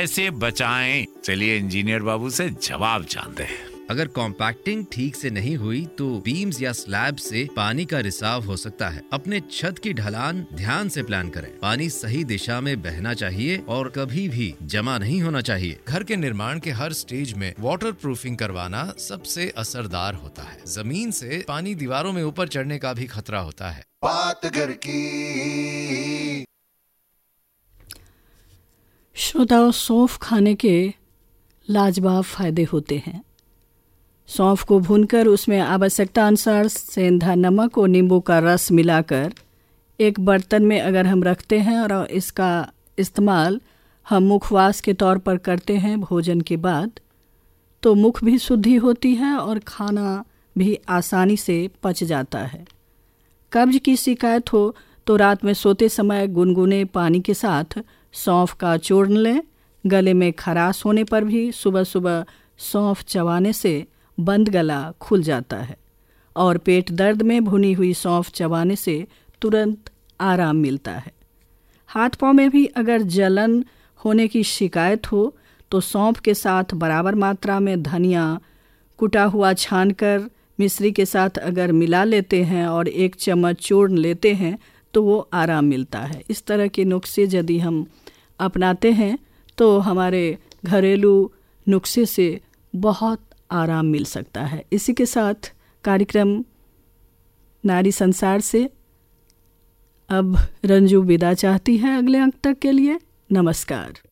कैसे बचाएं? चलिए इंजीनियर बाबू से जवाब जानते हैं। अगर कॉम्पैक्टिंग ठीक से नहीं हुई तो बीम्स या स्लैब से पानी का रिसाव हो सकता है। अपने छत की ढलान ध्यान से प्लान करें। पानी सही दिशा में बहना चाहिए और कभी भी जमा नहीं होना चाहिए। घर के निर्माण के हर स्टेज में वाटर प्रूफिंग करवाना सबसे असरदार होता है। जमीन से पानी दीवारों में ऊपर चढ़ने का भी खतरा होता है। बात घर की। श्रोताओं, सौंफ खाने के लाजवाब फायदे होते हैं। सौंफ को भूनकर उसमें आवश्यकता अनुसार सेंधा नमक और नींबू का रस मिलाकर एक बर्तन में अगर हम रखते हैं और इसका इस्तेमाल हम मुखवास के तौर पर करते हैं भोजन के बाद, तो मुख भी शुद्धि होती है और खाना भी आसानी से पच जाता है। कब्ज की शिकायत हो तो रात में सोते समय गुनगुने पानी के साथ सौंफ का चूर्ण लें। गले में खराश होने पर भी सुबह सुबह सौंफ चबाने से बंद गला खुल जाता है और पेट दर्द में भुनी हुई सौंफ चबाने से तुरंत आराम मिलता है। हाथ पांव में भी अगर जलन होने की शिकायत हो तो सौंफ के साथ बराबर मात्रा में धनिया कुटा हुआ छानकर मिश्री के साथ अगर मिला लेते हैं और 1 चम्मच चूर्ण लेते हैं तो वो आराम मिलता है। इस तरह के नुस्खे यदि हम अपनाते हैं तो हमारे घरेलू नुस्खे से बहुत आराम मिल सकता है। इसी के साथ कार्यक्रम नारी संसार से अब रंजू विदा चाहती है अगले अंक तक के लिए। नमस्कार।